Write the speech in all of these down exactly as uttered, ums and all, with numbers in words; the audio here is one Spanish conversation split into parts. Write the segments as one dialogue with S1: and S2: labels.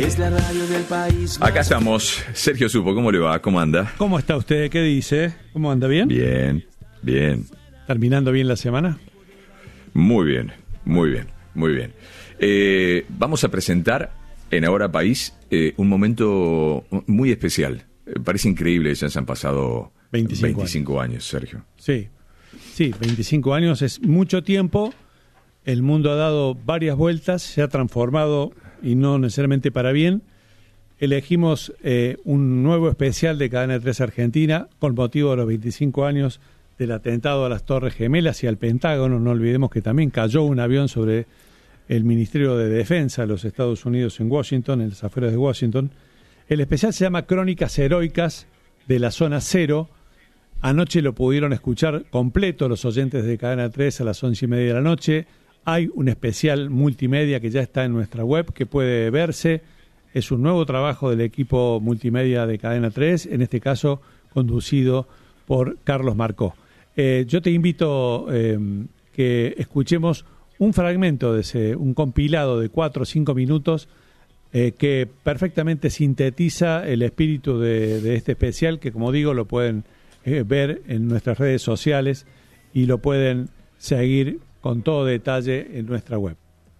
S1: Es la radio del país.
S2: Acá estamos. Sergio Supo, ¿cómo le va? ¿Cómo anda?
S3: ¿Cómo está usted? ¿Qué dice? ¿Cómo anda? ¿Bien?
S2: Bien, bien.
S3: ¿Terminando bien la semana?
S2: Muy bien, muy bien, muy bien. Eh, vamos a presentar en Ahora País eh, un momento muy especial. Eh, parece increíble, ya se han pasado
S3: veinticinco,
S2: veinticinco años. años, Sergio.
S3: Sí, sí, veinticinco años es mucho tiempo. El mundo ha dado varias vueltas, se ha transformado y no necesariamente para bien. Elegimos eh, un nuevo especial de Cadena tres Argentina con motivo de los veinticinco años del atentado a las Torres Gemelas y al Pentágono. No olvidemos que también cayó un avión sobre el Ministerio de Defensa de los Estados Unidos en Washington, en las afueras de Washington. El especial se llama Crónicas Heroicas de la Zona Cero. Anoche lo pudieron escuchar completo los oyentes de Cadena tres a las once y media de la noche. Hay un especial multimedia que ya está en nuestra web que puede verse. Es un nuevo trabajo del equipo multimedia de Cadena tres, en este caso conducido por Carlos Marcó. Eh, yo te invito eh, que escuchemos un fragmento de ese, un compilado de cuatro o cinco minutos eh, que perfectamente sintetiza el espíritu de, de este especial, que como digo lo pueden eh, ver en nuestras redes sociales y lo pueden seguir con todo detalle en nuestra web.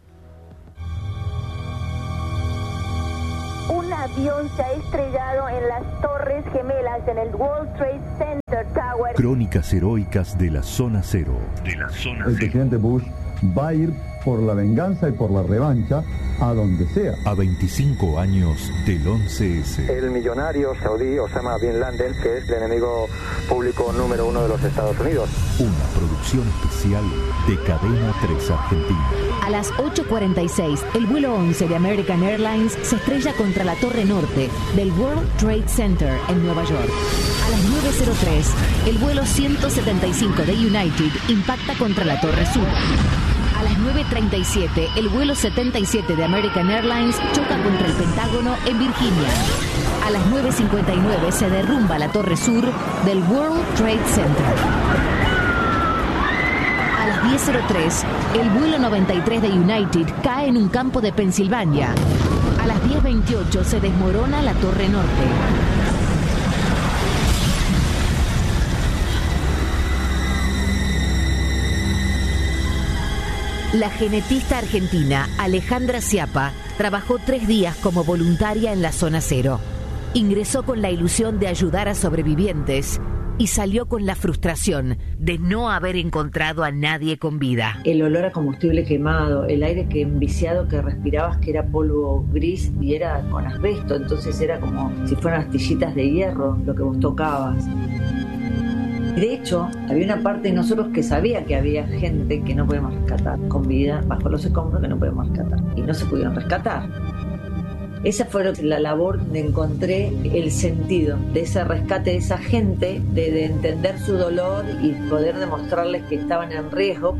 S4: Un avión se ha estrellado en las Torres Gemelas en el World Trade Center Tower.
S5: Crónicas heroicas de la Zona Cero. De la Zona
S6: El presidente Bush va a ir por la venganza y por la revancha a donde sea.
S5: A veinticinco años del once ese.
S7: El millonario saudí Osama Bin Laden, que es el enemigo público número uno de los Estados Unidos.
S5: Una producción especial de Cadena tres Argentina.
S8: A las ocho cuarenta y seis, el vuelo once de American Airlines se estrella contra la Torre Norte del World Trade Center en Nueva York. A las nueve cero tres, el vuelo ciento setenta y cinco de United impacta contra la Torre Sur. A las nueve treinta y siete, el vuelo setenta y siete de American Airlines choca contra el Pentágono en Virginia. A las nueve cincuenta y nueve se derrumba la Torre Sur del World Trade Center. A las diez cero tres, el vuelo noventa y tres de United cae en un campo de Pensilvania. A las diez veintiocho se desmorona la Torre Norte. La genetista argentina Alejandra Schiappa trabajó tres días como voluntaria en la Zona Cero. Ingresó con la ilusión de ayudar a sobrevivientes y salió con la frustración de no haber encontrado a nadie con vida.
S9: El olor a combustible quemado, el aire que enviciado que respirabas, que era polvo gris y era con asbesto, entonces era como si fueran astillitas de hierro lo que vos tocabas. De hecho, había una parte de nosotros que sabía que había gente que no podíamos rescatar, con vida bajo los escombros que no podíamos rescatar, y no se pudieron rescatar. Esa fue la labor donde encontré el sentido de ese rescate de esa gente, de, de entender su dolor y poder demostrarles que estaban en riesgo.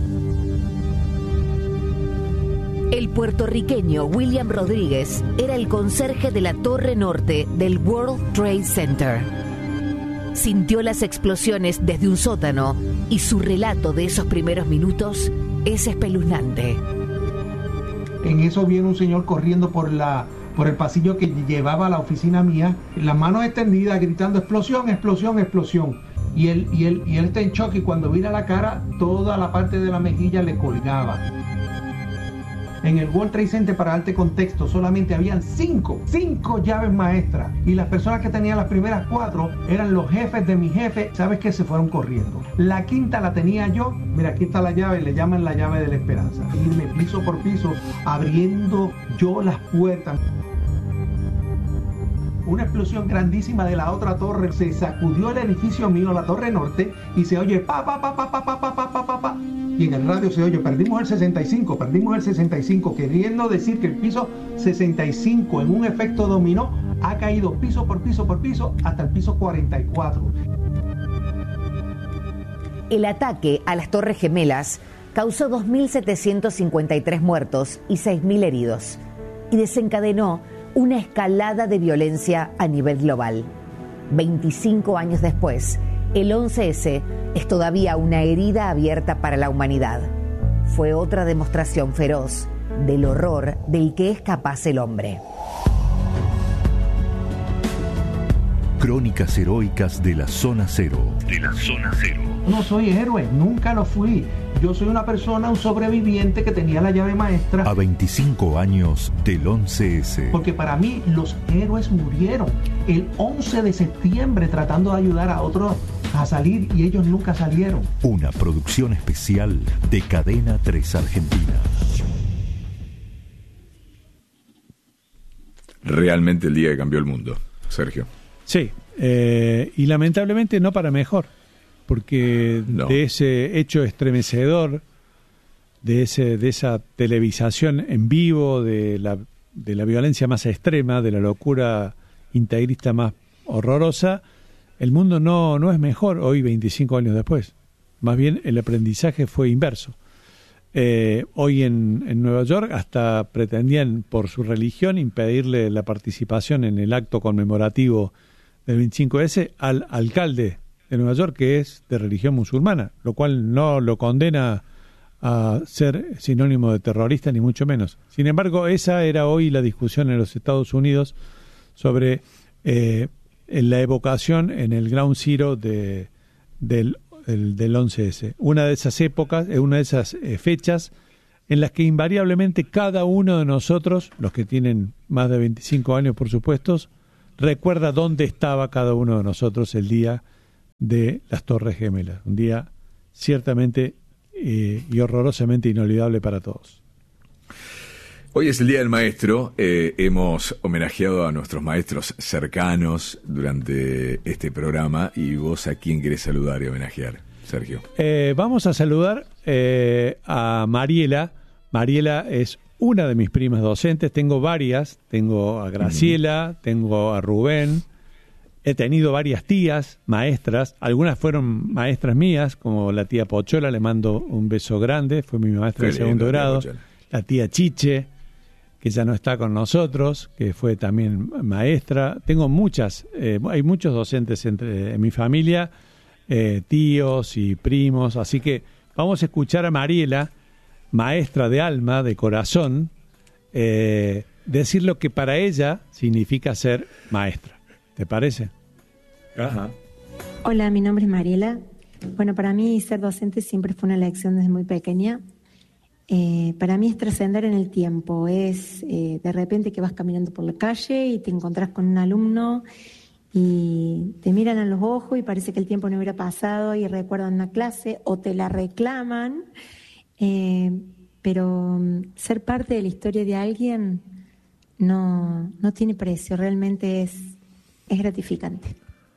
S8: El puertorriqueño William Rodríguez era el conserje de la Torre Norte del World Trade Center. Sintió las explosiones desde un sótano y su relato de esos primeros minutos es espeluznante.
S10: En eso viene un señor corriendo por la por el pasillo que llevaba a la oficina mía, las manos extendidas, gritando explosión, explosión, explosión. Y él, y él, y él está en shock y cuando vira la cara, toda la parte de la mejilla le colgaba. En el World Trade Center, para darte contexto, solamente habían cinco, cinco llaves maestras. Y las personas que tenían las primeras cuatro eran los jefes de mi jefe, ¿sabes qué? Se fueron corriendo. La quinta la tenía yo, mira, aquí está la llave, le llaman la llave de la esperanza. Irme piso por piso, abriendo yo las puertas. Una explosión grandísima de la otra torre, se sacudió el edificio mío, la Torre Norte, y se oye pa, pa, pa, pa, pa, pa, pa, pa, pa, pa. Y en el radio se oye, perdimos el sesenta y cinco, perdimos el sesenta y cinco, queriendo decir que el piso sesenta y cinco en un efecto dominó ha caído piso por piso por piso hasta el piso cuarenta y cuatro.
S8: El ataque a las Torres Gemelas causó dos mil setecientos cincuenta y tres muertos y seis mil heridos y desencadenó una escalada de violencia a nivel global. veinticinco años después, el once ese es todavía una herida abierta para la humanidad. Fue otra demostración feroz del horror del que es capaz el hombre.
S5: Crónicas heroicas de la Zona Cero. De la Zona Cero.
S10: No soy héroe, nunca lo fui. Yo soy una persona, un sobreviviente que tenía la llave maestra.
S5: A veinticinco años del once ese.
S10: Porque para mí los héroes murieron el once de septiembre tratando de ayudar a otros a salir y ellos nunca salieron.
S5: Una producción especial de Cadena tres Argentina.
S2: Realmente el día que cambió el mundo, Sergio.
S3: Sí, eh, y lamentablemente no para mejor, porque
S2: no.
S3: de ese hecho estremecedor, de ese de esa televisación en vivo, de la, de la violencia más extrema, de la locura integrista más horrorosa, el mundo no, no es mejor hoy, veinticinco años después. Más bien el aprendizaje fue inverso. Eh, hoy en, en Nueva York hasta pretendían por su religión impedirle la participación en el acto conmemorativo del veinticinco ese al alcalde de Nueva York, que es de religión musulmana, lo cual no lo condena a ser sinónimo de terrorista ni mucho menos. Sin embargo, esa era hoy la discusión en los Estados Unidos sobre eh, la evocación en el Ground Zero de, del El, del once ese. Una de esas épocas, una de esas eh, fechas en las que invariablemente cada uno de nosotros, los que tienen más de veinticinco años por supuesto, recuerda dónde estaba cada uno de nosotros el día de las Torres Gemelas. Un día ciertamente eh, y horrorosamente inolvidable para todos.
S2: Hoy es el Día del Maestro. Eh, hemos homenajeado a nuestros maestros cercanos durante este programa. ¿Y vos a quién querés saludar y homenajear, Sergio?
S3: Eh, vamos a saludar eh, a Mariela. Mariela es una de mis primas docentes. Tengo varias. Tengo a Graciela, uh-huh. tengo a Rubén. He tenido varias tías, maestras. Algunas fueron maestras mías, como la tía Pochola. Le mando un beso grande. Fue mi maestra de segundo grado. La tía Chiche, que ya no está con nosotros, que fue también maestra. Tengo muchas, eh, hay muchos docentes entre, en mi familia, eh, tíos y primos, así que vamos a escuchar a Mariela, maestra de alma, de corazón, eh, decir lo que para ella significa ser maestra. ¿Te parece?
S2: Ajá.
S1: Hola, mi nombre es Mariela. Bueno, para mí ser docente siempre fue una elección desde muy pequeña. Eh, para mí es trascender en el tiempo, es eh, de repente que vas caminando por la calle y te encontrás con un alumno y te miran a los ojos y parece que el tiempo no hubiera pasado y recuerdan una clase o te la reclaman, eh, pero um, ser parte de la historia de alguien no, no tiene precio, realmente es, es gratificante.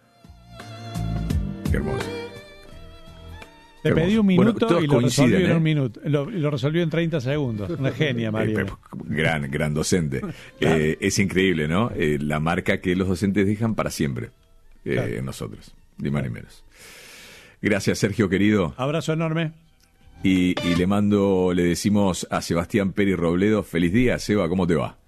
S2: Qué hermoso.
S3: Le pedí un minuto
S2: bueno,
S3: y lo resolvió
S2: ¿eh?
S3: en un minuto. Lo, lo resolvió en treinta segundos. Una genia, María.
S2: Eh, gran, gran docente. Claro. Eh, es increíble, ¿no? Eh, la marca que los docentes dejan para siempre eh, claro. en nosotros, ni más ni menos. Gracias, Sergio, querido.
S3: Abrazo enorme.
S2: Y, y le mando, le decimos a Sebastián Peri Robledo, feliz día, Seba, ¿cómo te va?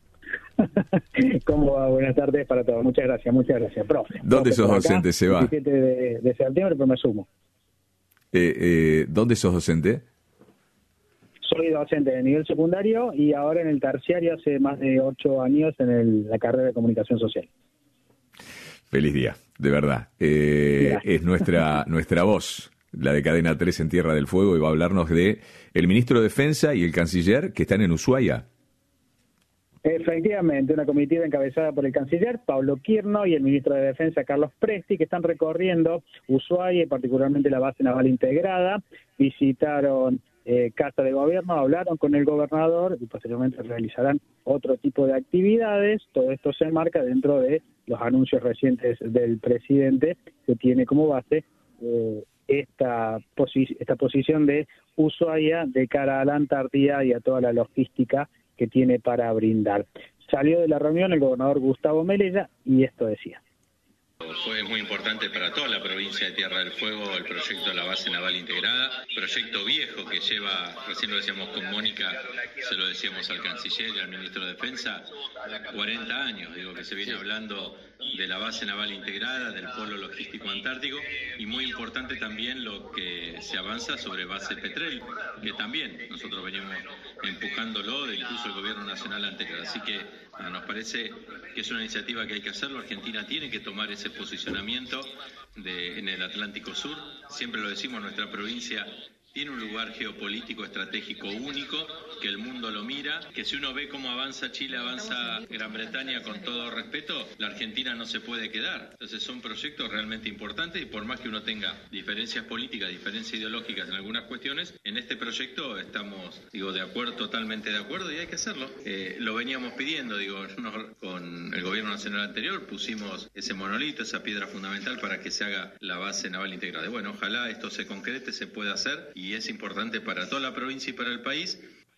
S11: ¿Cómo va? Buenas tardes para todos. Muchas gracias, muchas gracias, profe.
S2: ¿Dónde
S11: profe,
S2: sos docente, Seba?
S11: diecisiete de, de septiembre, pero me sumo.
S2: Eh, eh, ¿Dónde sos docente?
S11: Soy docente de nivel secundario y ahora en el terciario hace más de ocho años en el, la carrera de comunicación social.
S2: Feliz día, de verdad. Eh, es nuestra nuestra voz, la de Cadena tres en Tierra del Fuego, y va a hablarnos de el ministro de Defensa y el canciller que están en Ushuaia.
S11: Efectivamente, una comitiva encabezada por el canciller Pablo Quirno y el ministro de Defensa Carlos Presti, que están recorriendo Ushuaia y particularmente la base naval integrada. Visitaron eh, Casa de Gobierno, hablaron con el gobernador y posteriormente realizarán otro tipo de actividades. Todo esto se enmarca dentro de los anuncios recientes del presidente, que tiene como base eh, esta, posi- esta posición de Ushuaia de cara a la Antártida y a toda la logística que tiene para brindar. Salió de la reunión el gobernador Gustavo Melella y esto decía.
S12: Fue muy importante para toda la provincia de Tierra del Fuego el proyecto de la base naval integrada, proyecto viejo que lleva, recién lo decíamos con Mónica, se lo decíamos al canciller y al ministro de Defensa, cuarenta años, digo, que se viene hablando de la base naval integrada, del polo logístico antártico, y muy importante también lo que se avanza sobre base Petrel, que también nosotros venimos empujándolo, de incluso el gobierno nacional anterior. Así que bueno, nos parece que es una iniciativa que hay que hacerlo. Argentina tiene que tomar ese posicionamiento de, en el Atlántico Sur. Siempre lo decimos, nuestra provincia tiene un lugar geopolítico estratégico único, que el mundo lo mira, que si uno ve cómo avanza Chile, avanza Gran Bretaña, con todo respeto, la Argentina no se puede quedar. Entonces son proyectos realmente importantes y por más que uno tenga diferencias políticas, diferencias ideológicas en algunas cuestiones, en este proyecto estamos, digo, de acuerdo, totalmente de acuerdo y hay que hacerlo. Eh, lo veníamos pidiendo, digo, no, con el gobierno nacional anterior pusimos ese monolito, esa piedra fundamental para que se haga la base naval integrada. Y bueno, ojalá esto se concrete, se pueda hacer y es importante para toda la provincia y para el país.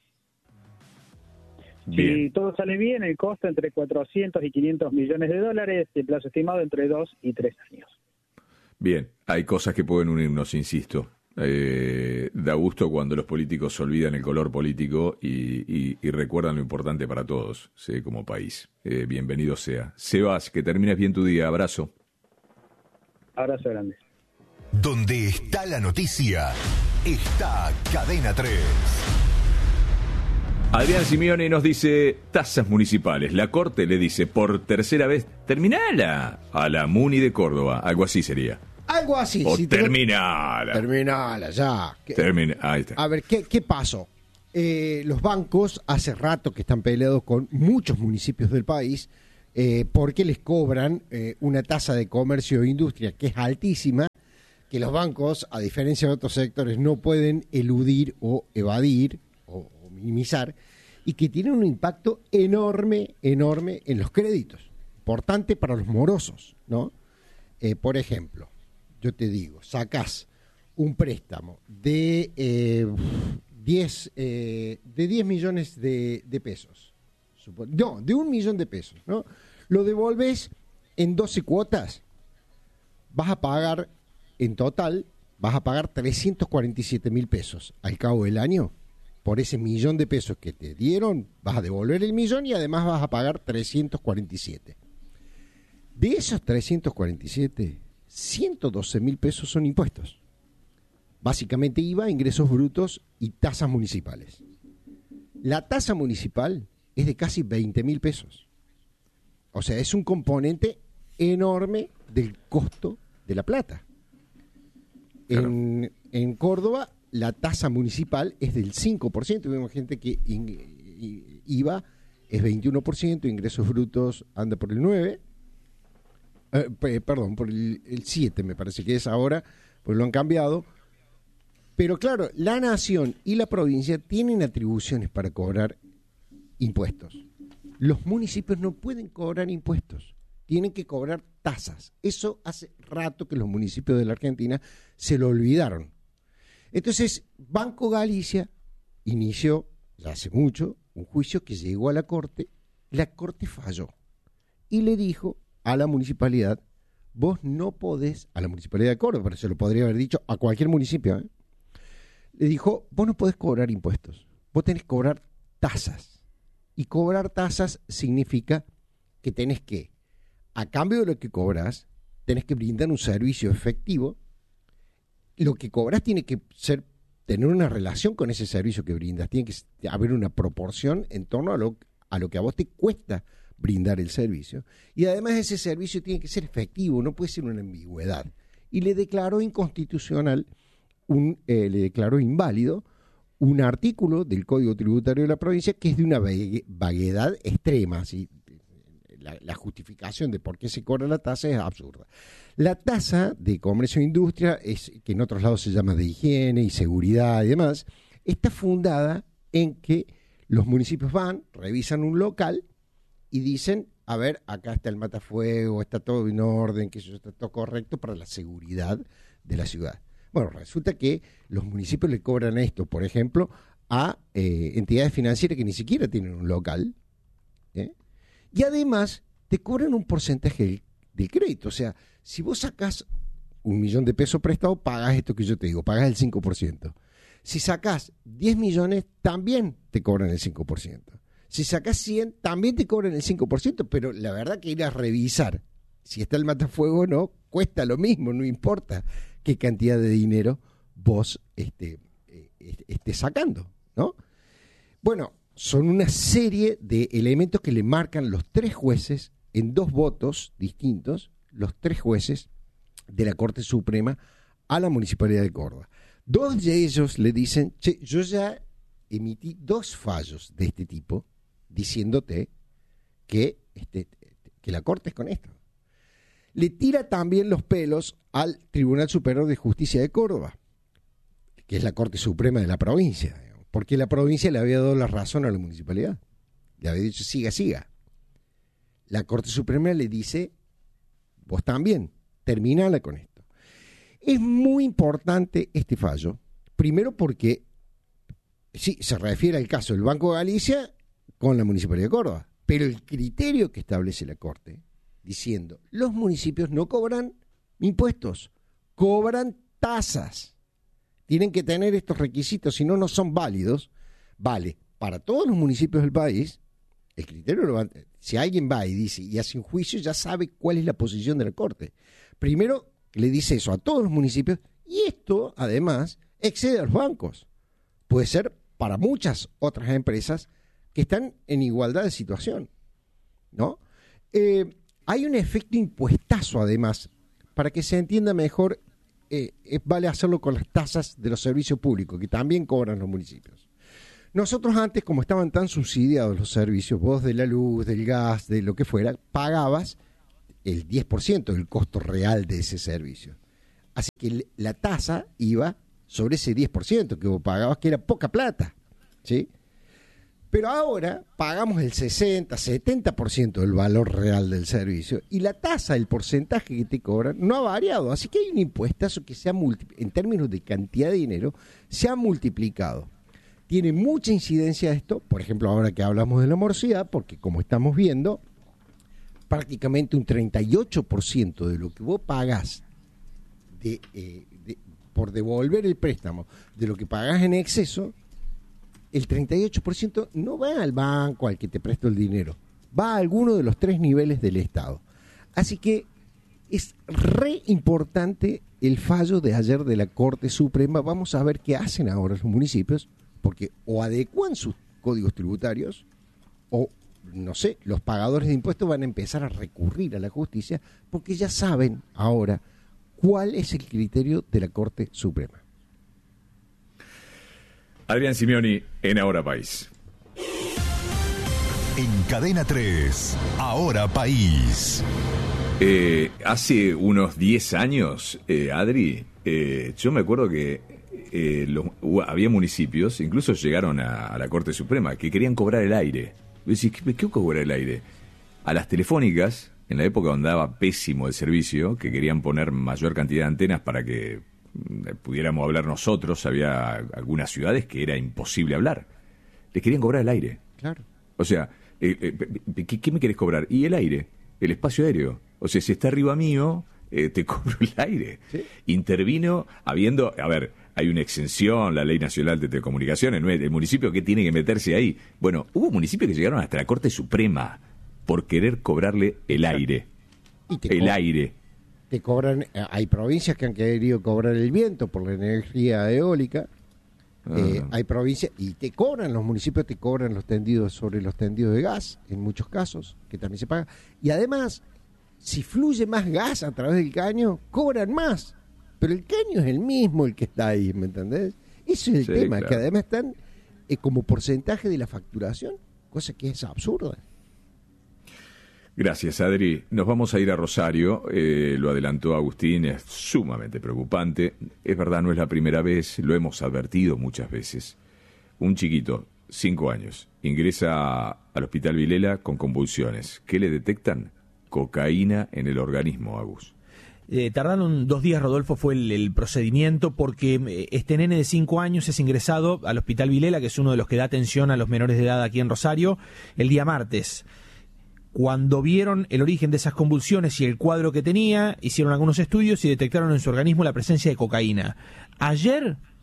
S2: Bien.
S11: Si todo sale bien, el costo entre cuatrocientos y quinientos millones de dólares, el plazo estimado entre dos y tres años.
S2: Bien, hay cosas que pueden unirnos, insisto. Eh, da gusto cuando los políticos olvidan el color político y, y, y recuerdan lo importante para todos, ¿sí? Como país. Eh, bienvenido sea. Sebas, que termines bien tu día. Abrazo.
S11: Abrazo grande.
S13: Donde está la noticia, está Cadena tres.
S2: Adrián Simeone nos dice, tasas municipales. La Corte le dice por tercera vez, terminala a la Muni de Córdoba. Algo así sería.
S14: Algo así.
S2: O
S14: si
S2: terminala.
S14: Te... Terminala, ya.
S2: Termina... Ahí está.
S14: A ver, ¿qué, qué pasó? Eh, los bancos hace rato que están peleados con muchos municipios del país eh, porque les cobran eh, una tasa de comercio e industria que es altísima, que los bancos, a diferencia de otros sectores, no pueden eludir o evadir o, o minimizar, y que tienen un impacto enorme, enorme en los créditos, importante para los morosos, ¿no? Eh, por ejemplo, yo te digo, sacás un préstamo de eh, diez, eh, de diez millones de, de pesos, no, de un millón de pesos, ¿no? Lo devolves en doce cuotas, vas a pagar, en total, vas a pagar trescientos cuarenta y siete mil pesos al cabo del año. Por ese millón de pesos que te dieron, vas a devolver el millón y además vas a pagar trescientos cuarenta y siete. De esos trescientos cuarenta y siete, ciento doce mil pesos son impuestos. Básicamente I V A, ingresos brutos y tasas municipales. La tasa municipal es de casi veinte mil pesos. O sea, es un componente enorme del costo de la plata. Claro. En, en Córdoba, la tasa municipal es del cinco por ciento. Vemos gente que in, I V A es veintiuno por ciento, ingresos brutos anda por el nueve por ciento. Eh, perdón, por el, el siete me parece que es ahora, pues lo han cambiado. Pero claro, la nación y la provincia tienen atribuciones para cobrar impuestos. Los municipios no pueden cobrar impuestos, tienen que cobrar tasas. Eso hace rato que los municipios de la Argentina se lo olvidaron. Entonces, Banco Galicia inició, ya hace mucho, un juicio que llegó a la Corte. La Corte falló y le dijo a la municipalidad, vos no podés, a la municipalidad de Córdoba, pero se lo podría haber dicho a cualquier municipio, ¿eh? Le dijo, vos no podés cobrar impuestos, vos tenés que cobrar tasas. Y cobrar tasas significa que tenés que, a cambio de lo que cobras, tenés que brindar un servicio efectivo. Lo que cobras tiene que ser, tener una relación con ese servicio que brindas, tiene que haber una proporción en torno a lo, a lo que a vos te cuesta brindar el servicio. Y además ese servicio tiene que ser efectivo, no puede ser una ambigüedad. Y le declaró inconstitucional, un, eh, le declaró inválido un artículo del Código Tributario de la provincia que es de una vaguedad extrema. ¿Sí? La, la justificación de por qué se cobra la tasa es absurda. La tasa de comercio e industria, es, que en otros lados se llama de higiene y seguridad y demás, está fundada en que los municipios van, revisan un local y dicen, a ver, acá está el matafuego, está todo en orden, que eso está todo correcto para la seguridad de la ciudad. Bueno, resulta que los municipios le cobran esto, por ejemplo, a eh, entidades financieras que ni siquiera tienen un local, ¿eh? Y además te cobran un porcentaje del, del crédito. O sea, si vos sacás un millón de pesos prestado, pagás esto que yo te digo, pagás el cinco por ciento. Si sacás diez millones, también te cobran el cinco por ciento. Si sacás cien, también te cobran el cinco por ciento, pero la verdad que ir a revisar si está el matafuego o no, cuesta lo mismo, no importa qué cantidad de dinero vos este, eh, estés sacando, ¿no? Bueno, son una serie de elementos que le marcan los tres jueces en dos votos distintos los tres jueces de la Corte Suprema a la Municipalidad de Córdoba. Dos de ellos le dicen, che, yo ya emití dos fallos de este tipo diciéndote que, este, que la Corte es con esto. Le tira también los pelos al Tribunal Superior de Justicia de Córdoba, que es la Corte Suprema de la provincia, digamos, porque la provincia le había dado la razón a la municipalidad. Le había dicho, siga, siga. La Corte Suprema le dice, vos también, terminala con esto. Es muy importante este fallo, primero porque sí, se refiere al caso del Banco de Galicia con la Municipalidad de Córdoba, pero el criterio que establece la Corte, diciendo, los municipios no cobran impuestos, cobran tasas. Tienen que tener estos requisitos, si no, no son válidos. Vale, para todos los municipios del país, el criterio lo va, si alguien va y dice y hace un juicio, ya sabe cuál es la posición de la Corte. Primero, le dice eso a todos los municipios, y esto, además, excede a los bancos. Puede ser para muchas otras empresas que están en igualdad de situación, ¿no? Eh, hay un efecto impuestazo, además, para que se entienda mejor, eh, eh, vale hacerlo con las tasas de los servicios públicos, que también cobran los municipios. Nosotros antes, como estaban tan subsidiados los servicios, vos de la luz, del gas, de lo que fuera, pagabas el diez por ciento del costo real de ese servicio. Así que la tasa iba sobre ese diez por ciento que vos pagabas, que era poca plata, ¿sí? Pero ahora pagamos el sesenta, setenta por ciento del valor real del servicio, y la tasa, el porcentaje que te cobran, no ha variado. Así que hay un impuestazo que se ha multiplicado, en términos de cantidad de dinero, se ha multiplicado. Tiene mucha incidencia esto, por ejemplo, ahora que hablamos de la morosidad, porque como estamos viendo, prácticamente un treinta y ocho por ciento de lo que vos pagás de, eh, de, por devolver el préstamo, de lo que pagás en exceso, el treinta y ocho por ciento no va al banco al que te prestó el dinero, va a alguno de los tres niveles del Estado. Así que es re importante el fallo de ayer de la Corte Suprema. Vamos a ver qué hacen ahora los municipios, porque o adecuan sus códigos tributarios o, no sé, los pagadores de impuestos van a empezar a recurrir a la justicia porque ya saben ahora cuál es el criterio de la Corte Suprema.
S2: Adrián Simeoni en Ahora País.
S13: En Cadena tres, Ahora País.
S2: Eh, hace unos diez años, eh, Adri, eh, yo me acuerdo que eh, los, había municipios, incluso llegaron a, a la Corte Suprema, que querían cobrar el aire. Decís, ¿qué, ¿qué cobrar el aire? A las telefónicas, en la época donde andaba pésimo el servicio, que querían poner mayor cantidad de antenas para que pudiéramos hablar nosotros, había algunas ciudades que era imposible hablar. Les querían cobrar el aire.
S14: Claro.
S2: O sea, eh, eh, ¿qué, ¿qué me querés cobrar? Y el aire, el espacio aéreo. O sea, si está arriba mío, eh, te cobro el aire. ¿Sí? Intervino habiendo, a ver, hay una exención, la Ley Nacional de Telecomunicaciones, ¿no? El municipio que tiene que meterse ahí. Bueno, hubo municipios que llegaron hasta la Corte Suprema por querer cobrarle el aire.
S14: Y te
S2: el
S14: co-
S2: aire.
S14: Te cobran, hay provincias que han querido cobrar el viento por la energía eólica. Ah. Eh, hay provincias, y te cobran, los municipios te cobran los tendidos sobre los tendidos de gas, en muchos casos, que también se paga. Y además, si fluye más gas a través del caño, cobran más. Pero el caño es el mismo el que está ahí, ¿me entendés? Ese es el sí, tema, claro. Que además están eh, como porcentaje de la facturación, cosa que es absurda.
S2: Gracias, Adri. Nos vamos a ir a Rosario, eh, lo adelantó Agustín, es sumamente preocupante. Es verdad, no es la primera vez, lo hemos advertido muchas veces. Un chiquito, cinco años, ingresa al Hospital Vilela con convulsiones. ¿Qué le detectan? Cocaína en el organismo, Agus.
S15: Eh, tardaron dos días, Rodolfo, fue el, el procedimiento, porque este nene de cinco años es ingresado al Hospital Vilela, que es uno de los que da atención a los menores de edad aquí en Rosario, el día martes. Cuando vieron el origen de esas convulsiones y el cuadro que tenía, hicieron algunos estudios y detectaron en su organismo la presencia de cocaína. Ayer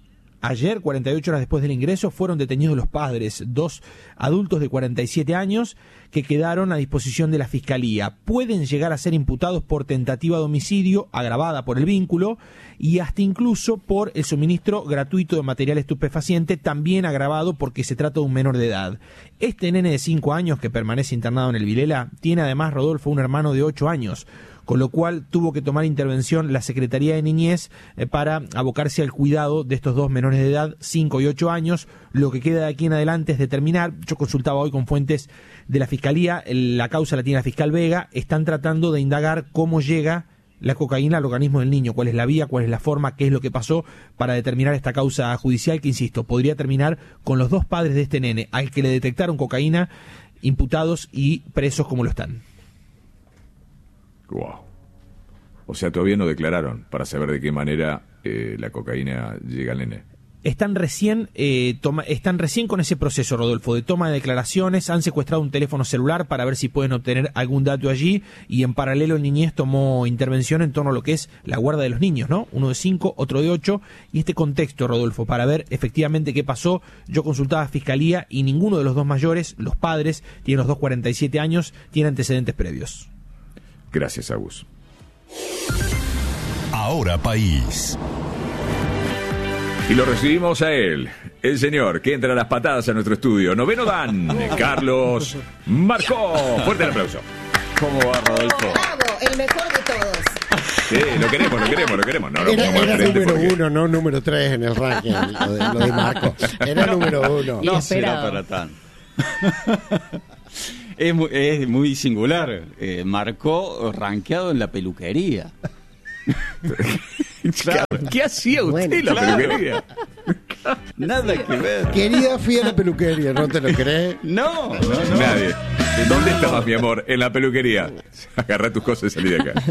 S15: Ayer, cuarenta y ocho horas después del ingreso, fueron detenidos los padres, dos adultos de cuarenta y siete años que quedaron a disposición de la Fiscalía. Pueden llegar a ser imputados por tentativa de homicidio agravada por el vínculo y hasta incluso por el suministro gratuito de material estupefaciente, también agravado porque se trata de un menor de edad. Este nene de cinco años que permanece internado en el Vilela tiene además, Rodolfo, un hermano de ocho años, con lo cual tuvo que tomar intervención la Secretaría de Niñez eh, para abocarse al cuidado de estos dos menores de edad, cinco y ocho años. Lo que queda de aquí en adelante es determinar, yo consultaba hoy con fuentes de la Fiscalía, la causa la tiene la fiscal Vega, están tratando de indagar cómo llega la cocaína al organismo del niño, cuál es la vía, cuál es la forma, qué es lo que pasó para determinar esta causa judicial que, insisto, podría terminar con los dos padres de este nene, al que le detectaron cocaína, imputados y presos como lo están.
S2: Wow. O sea, todavía no declararon para saber de qué manera eh, la cocaína llega al nene.
S15: Están recién, eh, toma, están recién con ese proceso, Rodolfo, de toma de declaraciones. Han secuestrado un teléfono celular para ver si pueden obtener algún dato allí, y en paralelo el Niñez tomó intervención en torno a lo que es la guarda de los niños, ¿no? Uno de cinco, otro de ocho, y este contexto, Rodolfo, para ver efectivamente qué pasó. Yo consultaba a Fiscalía y ninguno de los dos mayores, los padres, tienen los dos cuarenta y siete años, tiene antecedentes previos.
S2: Gracias, Agus.
S13: Ahora País.
S2: Y lo recibimos a él, el señor que entra a las patadas a nuestro estudio. Noveno Dan, Carlos Marcó. Fuerte el aplauso.
S16: ¿Cómo va, Rodolfo?
S17: ¡Bravo! El mejor de todos.
S2: Sí, lo queremos, lo queremos, lo queremos. No, lo
S14: era
S2: ponemos
S14: era
S2: al frente
S14: número
S2: porque...
S14: uno, no número tres en el ranking, lo de, lo de Marco. Era número uno.
S16: No será para tanto. Es muy, es muy singular. Eh, Marcó rankeado en la peluquería.
S2: Claro. ¿Qué hacía usted en la
S16: claro.
S2: peluquería?
S16: Nada que ver.
S14: Querida, fui a la peluquería, ¿no te lo crees?
S16: No, no, no.
S2: Nadie. ¿Dónde estabas, mi amor? En la peluquería. Agarrá tus cosas y salí de acá.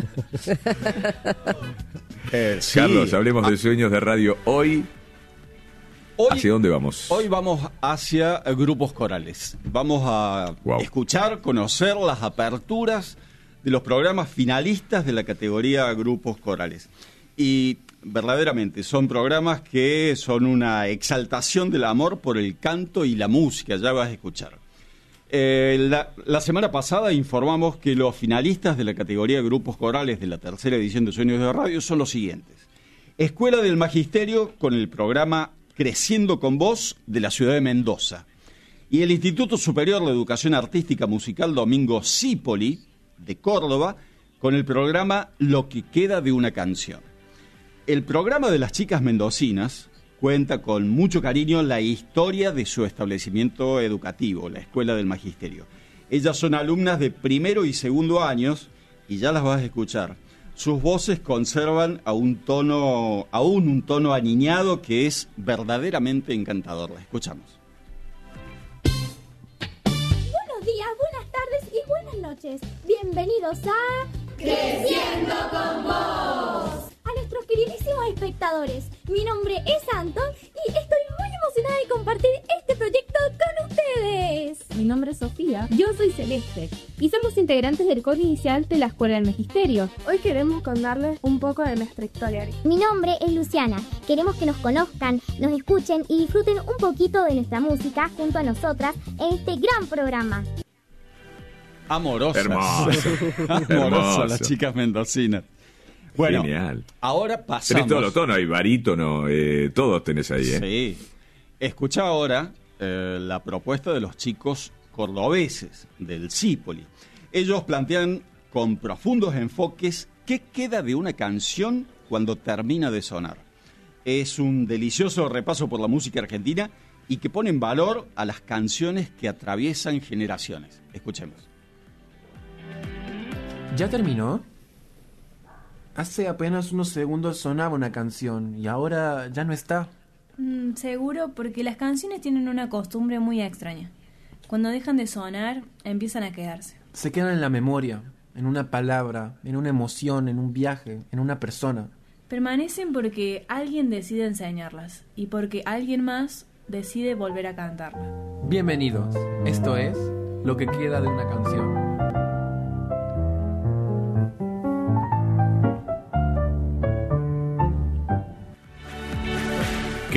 S16: Eh, sí.
S2: Carlos, hablemos de sueños de radio hoy.
S16: Hoy,
S2: ¿Hacia dónde vamos?
S16: Hoy vamos hacia grupos corales. Vamos a wow. escuchar, conocer las aperturas de los programas finalistas de la categoría grupos corales. Y verdaderamente son programas que son una exaltación del amor por el canto y la música, ya vas a escuchar. Eh, la, la semana pasada informamos que los finalistas de la categoría grupos corales de la tercera edición de Sueños de Radio son los siguientes. Escuela del Magisterio con el programa Creciendo con Vos de la ciudad de Mendoza. Y el Instituto Superior de Educación Artística Musical Domingo Cipoli de Córdoba con el programa Lo que queda de una canción. El programa de las chicas mendocinas cuenta con mucho cariño la historia de su establecimiento educativo, la Escuela del Magisterio. Ellas son alumnas de primero y segundo años y ya las vas a escuchar. Sus voces conservan a un tono, aún un tono aniñado que es verdaderamente encantador. La escuchamos.
S18: Buenos días, buenas tardes y buenas noches. Bienvenidos a Creciendo con Vos. A nuestros queridísimos espectadores, mi nombre es Anton y estoy muy emocionada de compartir este proyecto con ustedes.
S19: Mi nombre es Sofía. Yo soy Celeste y somos integrantes del coro inicial de la Escuela del Magisterio. Hoy queremos contarles un poco de nuestra historia.
S18: Mi nombre es Luciana. Queremos que nos conozcan, nos escuchen y disfruten un poquito de nuestra música junto a nosotras en este gran programa.
S16: Amorosas.
S2: Hermoso.
S16: Amorosas
S2: Hermoso.
S16: las chicas mendocinas. Bueno,
S2: genial.
S16: Ahora pasamos.
S2: Tenés todos los tonos, hay barítono, eh, todos tenés ahí, ¿eh?
S16: Sí. Escucha ahora eh, la propuesta de los chicos cordobeses del Cipoli. Ellos plantean con profundos enfoques qué queda de una canción cuando termina de sonar. Es un delicioso repaso por la música argentina y que pone en valor a las canciones que atraviesan generaciones. Escuchemos.
S20: ¿Ya terminó? Hace apenas unos segundos sonaba una canción y ahora ya no está.
S21: Mm, seguro, porque las canciones tienen una costumbre muy extraña. Cuando dejan de sonar, empiezan a quedarse.
S20: Se quedan en la memoria, en una palabra, en una emoción, en un viaje, en una persona.
S21: Permanecen porque alguien decide enseñarlas y porque alguien más decide volver a cantarla.
S20: Bienvenidos. Esto es Lo que queda de una canción.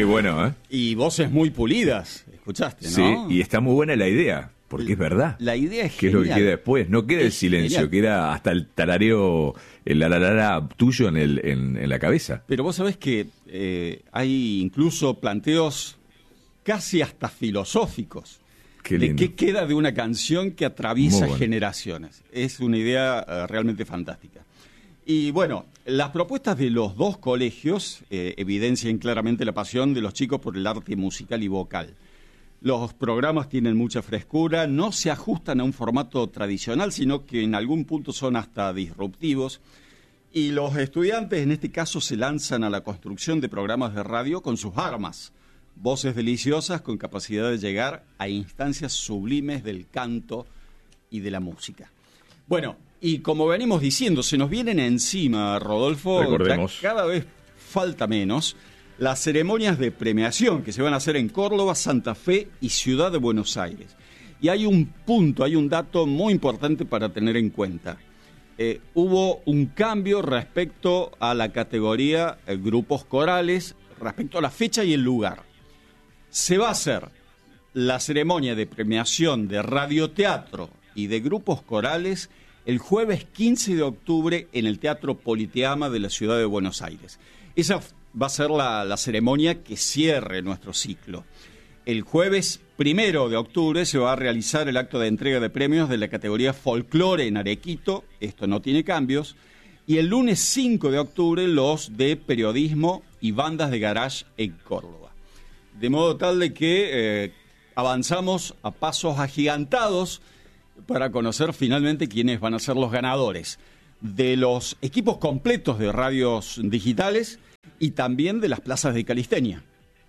S2: Qué bueno, ¿eh?
S16: Y voces muy pulidas, escuchaste, ¿no?
S2: Sí, y está muy buena la idea, porque es verdad.
S16: La idea es
S2: ¿Qué es lo que
S16: genial.
S2: queda después? No queda el
S16: Es
S2: silencio,
S16: genial.
S2: queda hasta el tarareo, el la tuyo en, el, en, en la cabeza.
S16: Pero vos sabés que eh, hay incluso planteos casi hasta filosóficos.
S2: Qué
S16: de
S2: lindo.
S16: qué queda de una canción que
S2: Muy
S16: atraviesa
S2: bueno.
S16: generaciones. Es una idea eh, realmente fantástica. Y bueno, las propuestas de los dos colegios eh, evidencian claramente la pasión de los chicos por el arte musical y vocal. Los programas tienen mucha frescura, no se ajustan a un formato tradicional, sino que en algún punto son hasta disruptivos. Y los estudiantes en este caso se lanzan a la construcción de programas de radio con sus armas. Voces deliciosas con capacidad de llegar a instancias sublimes del canto y de la música. Bueno, y como venimos diciendo, se nos vienen encima, Rodolfo,
S2: Recordemos.
S16: ya cada vez falta menos, las ceremonias de premiación que se van a hacer en Córdoba, Santa Fe y Ciudad de Buenos Aires. Y hay un punto, hay un dato muy importante para tener en cuenta. Eh, hubo un cambio respecto a la categoría eh, grupos corales, respecto a la fecha y el lugar. Se va a hacer la ceremonia de premiación de radioteatro y de grupos corales el jueves quince de octubre en el Teatro Politeama de la Ciudad de Buenos Aires. Esa va a ser la, la ceremonia que cierre nuestro ciclo. El jueves primero de octubre se va a realizar el acto de entrega de premios de la categoría Folclore en Arequito, esto no tiene cambios, y el lunes cinco de octubre los de periodismo y bandas de garage en Córdoba. De modo tal de que eh, avanzamos a pasos agigantados para conocer finalmente quiénes van a ser los ganadores de los equipos completos de radios digitales y también de las plazas de calistenia.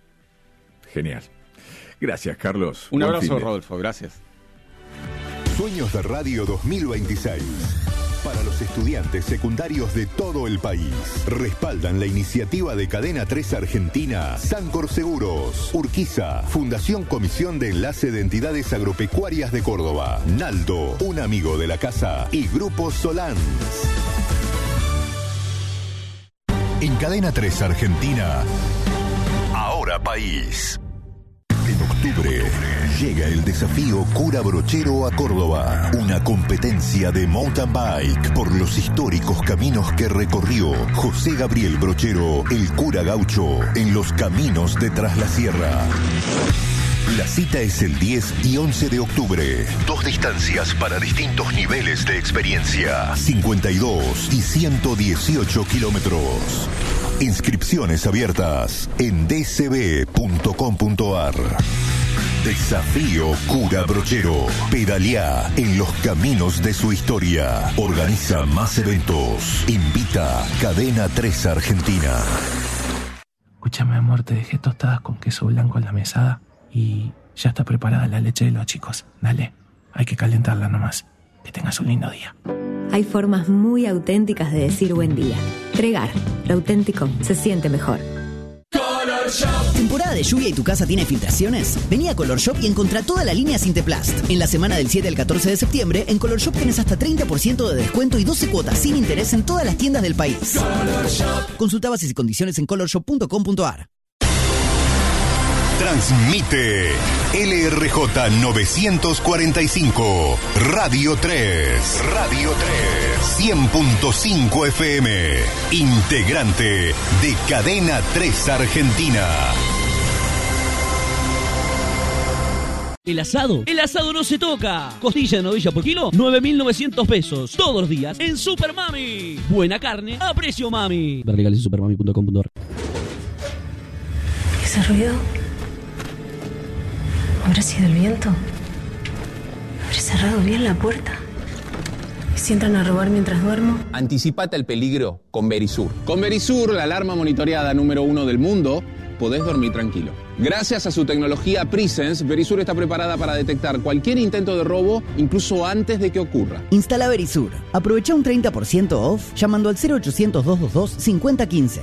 S2: Genial. Gracias, Carlos.
S16: Un
S2: Buen
S16: abrazo,
S2: finde.
S16: Rodolfo. Gracias.
S13: Sueños de Radio dos mil veintiséis. Para los estudiantes secundarios de todo el país. Respaldan la iniciativa de Cadena tres Argentina, Sancor Seguros, Urquiza, Fundación Comisión de Enlace de Entidades Agropecuarias de Córdoba, Naldo, un amigo de la casa y Grupo Solans. En Cadena tres Argentina, Ahora País. En octubre llega el desafío Cura Brochero a Córdoba, una competencia de mountain bike por los históricos caminos que recorrió José Gabriel Brochero, el cura gaucho, en los caminos de Tras la Sierra. La cita es el diez y once de octubre. Dos distancias para distintos niveles de experiencia. cincuenta y dos y ciento dieciocho kilómetros. Inscripciones abiertas en d c b punto com punto a r. Desafío Cura Brochero. Pedaleá en los caminos de su historia. Organiza más eventos. Invita Cadena tres Argentina.
S4: Escúchame, amor, te dejé tostadas con queso blanco en la mesada y ya está preparada la leche de los chicos. Dale, hay que calentarla nomás. Que tengas un lindo día.
S22: Hay formas muy auténticas de decir buen día. Tregar, lo auténtico se siente mejor.
S23: Color Shop. ¿Temporada de lluvia y tu casa tiene filtraciones? Vení a Color Shop y encontrá toda la línea Sinteplast. En la semana del siete al catorce de septiembre, en Color Shop tenés hasta treinta por ciento de descuento y doce cuotas sin interés en todas las tiendas del país. Color Shop. Consulta bases y condiciones en color shop punto com punto a r.
S13: Transmite L R J novecientos cuarenta y cinco, Radio tres, Radio tres, cien punto cinco F M, integrante de Cadena tres Argentina.
S24: El asado, el asado no se toca. Costilla de novilla por kilo, nueve mil novecientos pesos. Todos los días en Super Mami. Buena carne a precio mami. Ver legales en supermami punto com punto a r.
S22: ¿Ese ruido? ¿Habrá sido el viento? ¿Habré cerrado bien la puerta? ¿Y si entran a robar mientras duermo?
S25: Anticipate al peligro con Verisur. Con Verisur, la alarma monitoreada número uno del mundo, podés dormir tranquilo. Gracias a su tecnología Presence, Verisur está preparada para detectar cualquier intento de robo, incluso antes de que ocurra.
S23: Instala Verisur. Aprovecha un treinta por ciento off llamando al cero ochocientos, doscientos veintidós, cincuenta quince.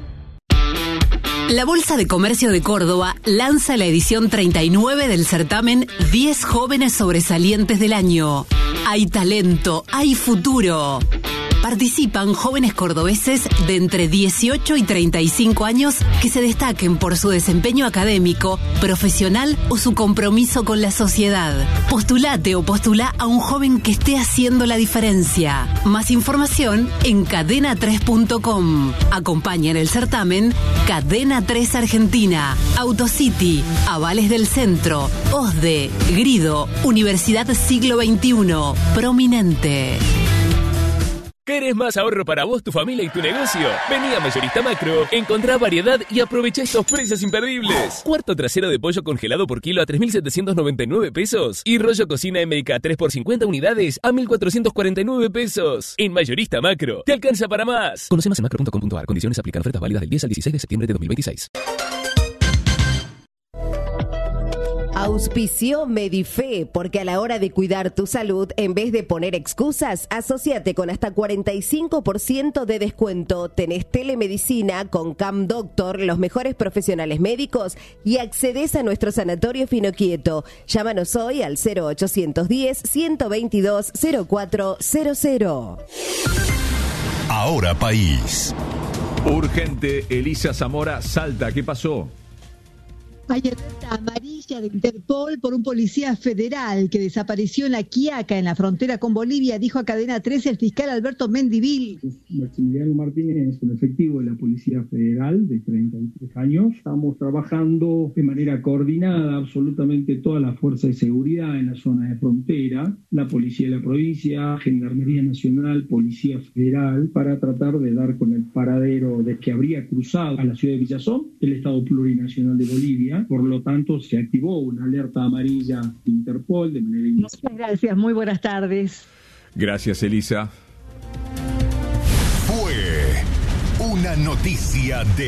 S8: La Bolsa de Comercio de Córdoba lanza la edición treinta y nueve del certamen diez jóvenes sobresalientes del año. Hay talento, hay futuro.
S5: Participan jóvenes cordobeses de entre dieciocho y treinta y cinco años que se destaquen por su desempeño académico, profesional o su compromiso con la sociedad. Postulate o postula a un joven que esté haciendo la diferencia. Más información en cadena tres punto com. Acompaña en el certamen Cadena tres Argentina, Autocity, Avales del Centro, O S D E, Grido, Universidad Siglo veintiuno, Prominente.
S6: ¿Querés más ahorro para vos, tu familia y tu negocio? Vení a Mayorista Macro, encontrá variedad y aprovecha estos precios imperdibles. Cuarto trasero de pollo congelado por kilo a tres mil setecientos noventa y nueve pesos. Y rollo cocina M K tres por cincuenta unidades a mil cuatrocientos cuarenta y nueve pesos. En Mayorista Macro, te alcanza para más. Conoce más en macro punto com punto a r. Condiciones aplican. Ofertas válidas del diez al dieciséis de septiembre de dos mil veintiséis.
S7: Auspició Medife, porque a la hora de cuidar tu salud, en vez de poner excusas, asociate con hasta cuarenta y cinco por ciento de descuento. Tenés telemedicina con Cam Doctor, los mejores profesionales médicos, y accedes a nuestro sanatorio Finoquieto. Llámanos hoy al cero ochocientos diez, ciento veintidós, cero cuatro cero cero.
S13: Ahora País.
S2: Urgente, Elisa Zamora Salta, ¿qué pasó?
S9: Hay alerta amarilla de Interpol por un policía federal que desapareció en La Quiaca, en la frontera con Bolivia, dijo a Cadena trece el fiscal Alberto Mendivil.
S10: Maximiliano Martínez es un efectivo de la Policía Federal de treinta y tres años. Estamos trabajando de manera coordinada absolutamente toda la fuerza de seguridad en la zona de frontera, la Policía de la Provincia, Gendarmería Nacional, Policía Federal, para tratar de dar con el paradero de que habría cruzado a la ciudad de Villazón, el Estado Plurinacional de Bolivia. Por lo tanto, se activó una alerta amarilla de Interpol de manera inmediata.
S9: Muchas gracias, muy buenas tardes.
S2: Gracias, Elisa.
S13: Fue una noticia de